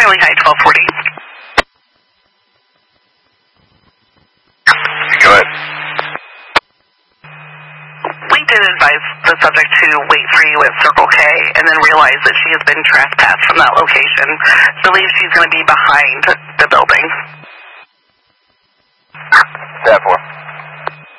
Riley High 1240. Go ahead. We did advise the subject to wait for you at Circle K and then realize that she has been trespassed from that location. Believe she's going to be behind the building. Therefore.